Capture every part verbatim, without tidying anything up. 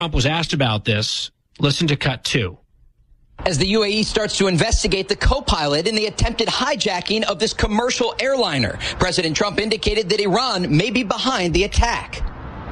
Trump was asked about this. Listen to cut two. As the U A E starts to investigate the co-pilot in the attempted hijacking of this commercial airliner, President Trump indicated that Iran may be behind the attack.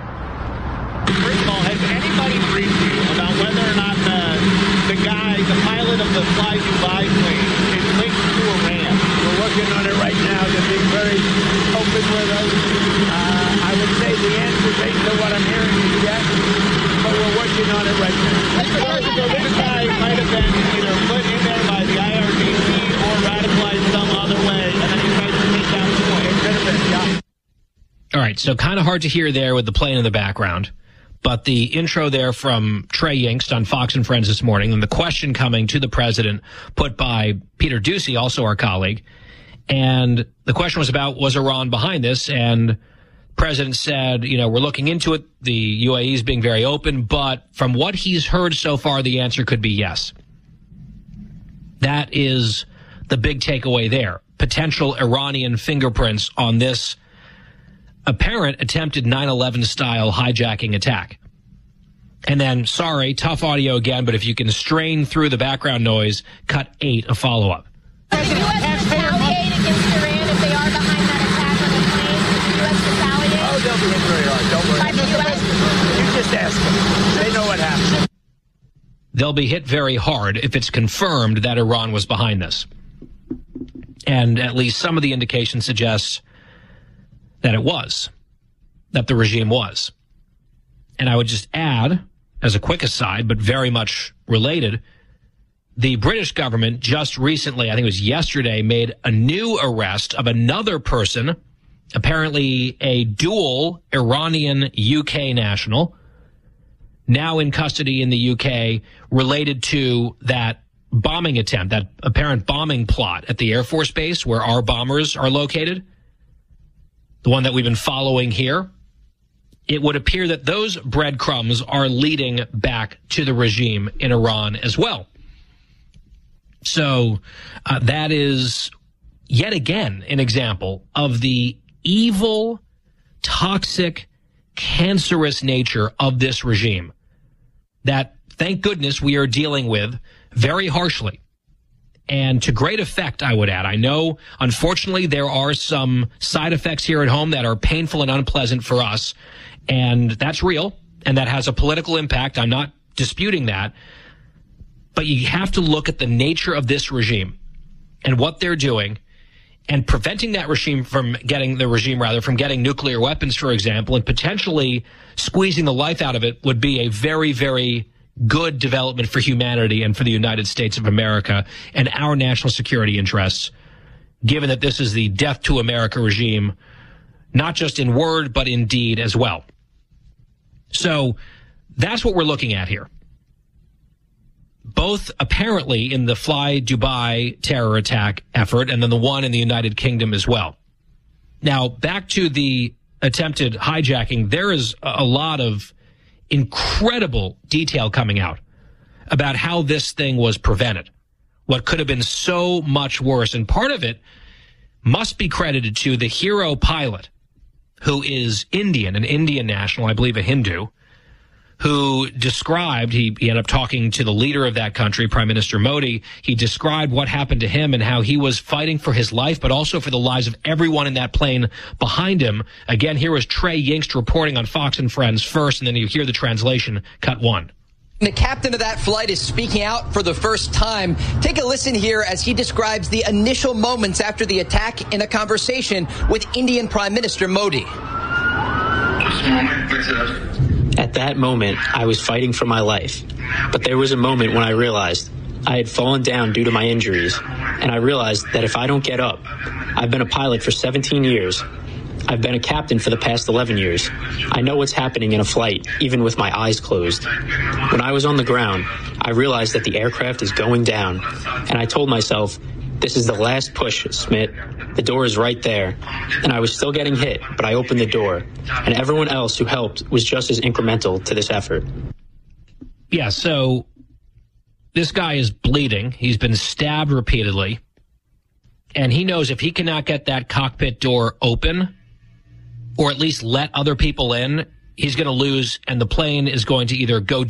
First of all, has anybody briefed you about whether or not the, the guy, the pilot of the Fly Dubai plane is linked to Iran? We're working on it right now. They're being very open with us. Uh, I would say the answer based on what I'm hearing is yes, but we're working on it right now. So this guy might have been either put in there by the I R G C or radicalized some other way, and then he tried to take down the plane. It could have been, yeah. All right, so kind of hard to hear there with the plane in the background. But the intro there from Trey Yingst on Fox and Friends this morning, and the question coming to the president put by Peter Doocy, also our colleague. And the question was about, was Iran behind this? And the president said, you know, we're looking into it. The U A E is being very open. But from what he's heard so far, the answer could be yes. That is the big takeaway there. Potential Iranian fingerprints on this apparent attempted nine eleven style hijacking attack. And then, sorry, tough audio again, but if you can strain through the background noise, cut eight, a follow-up. Does the U S retaliate against Iran if they are behind that attack on the plane? Does the U S retaliate? Oh, they'll be hit very hard. Don't worry. By the U S? You just ask them. They know what happened. They'll be hit very hard if it's confirmed that Iran was behind this. And at least some of the indication suggests that it was, that the regime was. And I would just add, as a quick aside, but very much related, the British government just recently, I think it was yesterday, made a new arrest of another person, apparently a dual Iranian U K national, now in custody in the U K, related to that bombing attempt, that apparent bombing plot at the Air Force Base where our bombers are located. The one that we've been following here, it would appear that those breadcrumbs are leading back to the regime in Iran as well. So uh, that is yet again an example of the evil, toxic, cancerous nature of this regime that, thank goodness, we are dealing with very harshly. And to great effect, I would add. I know, unfortunately, there are some side effects here at home that are painful and unpleasant for us. And that's real. And that has a political impact. I'm not disputing that. But you have to look at the nature of this regime and what they're doing, and preventing that regime from getting, the regime rather, from getting nuclear weapons, for example, and potentially squeezing the life out of it would be a very, very good development for humanity and for the United States of America and our national security interests, given that this is the death to America regime, not just in word, but in deed as well. So that's what we're looking at here. Both apparently in the Fly Dubai terror attack effort, and then the one in the United Kingdom as well. Now, back to the attempted hijacking, there is a lot of incredible detail coming out about how this thing was prevented. What could have been so much worse. And part of it must be credited to the hero pilot, who is Indian, an Indian national, I believe a Hindu, who described, he, he ended up talking to the leader of that country, Prime Minister Modi. He described what happened to him and how he was fighting for his life, but also for the lives of everyone in that plane behind him. Again, here was Trey Yingst reporting on Fox and Friends first, and then you hear the translation, cut one. The captain of that flight is speaking out for the first time. Take a listen here as he describes the initial moments after the attack in a conversation with Indian Prime Minister Modi. At that moment, I was fighting for my life. But there was a moment when I realized I had fallen down due to my injuries, and I realized that if I don't get up, I've been a pilot for seventeen years. I've been a captain for the past eleven years. I know what's happening in a flight, even with my eyes closed. When I was on the ground, I realized that the aircraft is going down, and I told myself, this is the last push, Smith. The door is right there. And I was still getting hit, but I opened the door. And everyone else who helped was just as incremental to this effort. Yeah, so this guy is bleeding. He's been stabbed repeatedly. And he knows if he cannot get that cockpit door open, or at least let other people in, he's going to lose and the plane is going to either go